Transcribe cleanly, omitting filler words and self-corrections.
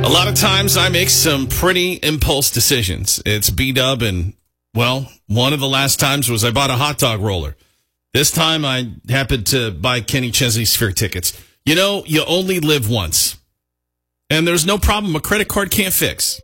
A lot of times I make some pretty impulse decisions. It's B-Dub, and, well, one of the last times was I bought a hot dog roller. This time I happened to buy Kenny Chesney Sphere tickets. You know, you only live once. And there's no problem a credit card can't fix.